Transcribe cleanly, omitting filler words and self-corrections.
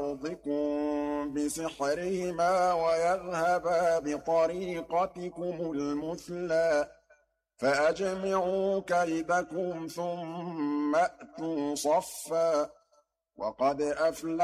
أرضكم بسحرهما ويذهبا بطريقتكم المثلى فأجمعوا كيدكم ثم أتوا صفا وقد أفلح